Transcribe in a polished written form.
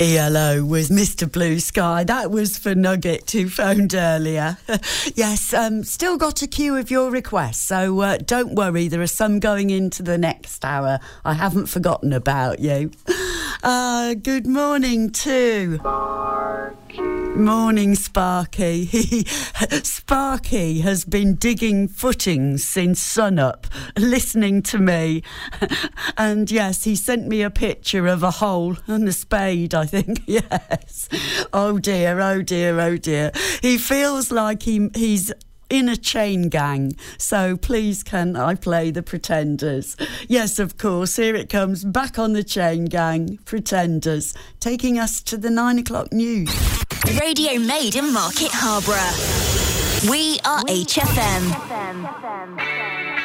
ELO with Mr. Blue Sky. That was for Nugget, who phoned earlier. Yes, still got a queue of your requests, so don't worry, there are some going into the next hour. I haven't forgotten about you. Good morning too. Morning, Sparky. Sparky has been digging footings since sunup, listening to me. And yes, he sent me a picture of a hole and a spade, I think. Yes. Oh dear, oh dear, oh dear. He feels like he's in a chain gang, so please can I play the Pretenders? Yes, of course, here it comes, back on the chain gang, Pretenders, taking us to the 9 o'clock news. Radio made in Market Harborough. We are HFM.